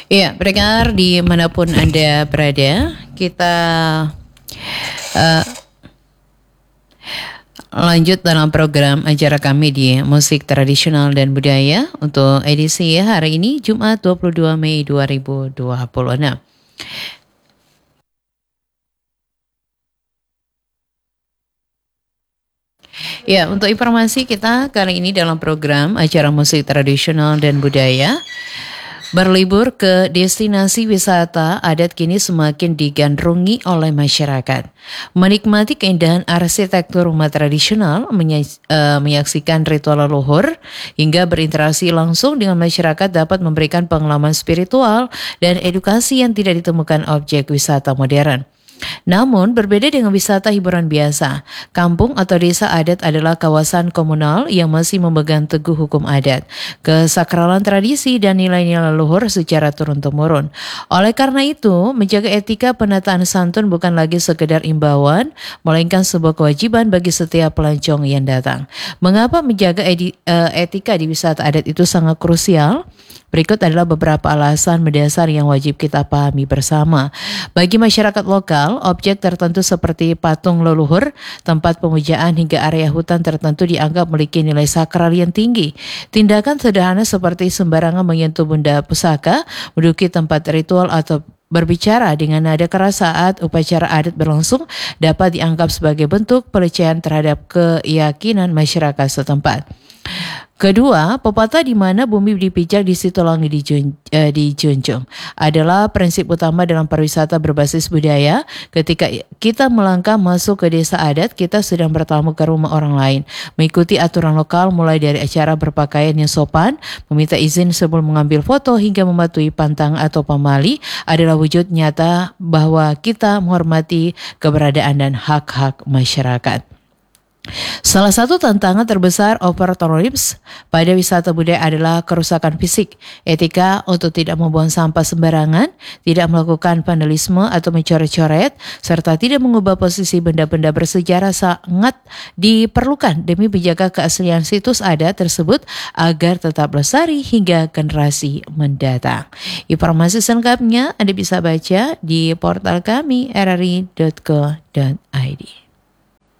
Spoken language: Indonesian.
Iya, pendengar dimanapun Anda berada, kita uh, lanjut dalam program acara kami di Musik Tradisional dan Budaya untuk edisi hari ini Jumat 22 Mei 2026. Ya, untuk informasi kita kali ini dalam program acara Musik Tradisional dan Budaya, berlibur ke destinasi wisata adat kini semakin digandrungi oleh masyarakat. Menikmati keindahan arsitektur rumah tradisional, menyaksikan ritual leluhur, hingga berinteraksi langsung dengan masyarakat dapat memberikan pengalaman spiritual dan edukasi yang tidak ditemukan objek wisata modern. Namun, berbeda dengan wisata hiburan biasa, kampung atau desa adat adalah kawasan komunal yang masih memegang teguh hukum adat, kesakralan tradisi dan nilai-nilai leluhur secara turun-temurun. Oleh karena itu, menjaga etika penataan santun bukan lagi sekedar imbauan, melainkan sebuah kewajiban bagi setiap pelancong yang datang. Mengapa menjaga etika di wisata adat itu sangat krusial? Berikut adalah beberapa alasan mendasar yang wajib kita pahami bersama. Bagi masyarakat lokal, objek tertentu seperti patung leluhur, tempat pemujaan hingga area hutan tertentu dianggap memiliki nilai sakral yang tinggi. Tindakan sederhana seperti sembarangan menyentuh benda pusaka, menduduki tempat ritual atau berbicara dengan nada keras saat upacara adat berlangsung dapat dianggap sebagai bentuk pelecehan terhadap keyakinan masyarakat setempat. Kedua, pepatah di mana bumi dipijak di situ langit dijunjung adalah prinsip utama dalam pariwisata berbasis budaya. Ketika kita melangkah masuk ke desa adat, kita sedang bertamu ke rumah orang lain. Mengikuti aturan lokal mulai dari acara berpakaian yang sopan, meminta izin sebelum mengambil foto hingga mematuhi pantang atau pamali adalah wujud nyata bahwa kita menghormati keberadaan dan hak-hak masyarakat. Salah satu tantangan terbesar overtourism pada wisata budaya adalah kerusakan fisik. Etika untuk tidak membuang sampah sembarangan, tidak melakukan vandalisme atau mencoret-coret, serta tidak mengubah posisi benda-benda bersejarah sangat diperlukan demi menjaga keaslian situs adat tersebut agar tetap lestari hingga generasi mendatang. Informasi selengkapnya Anda bisa baca di portal kami rri.co.id.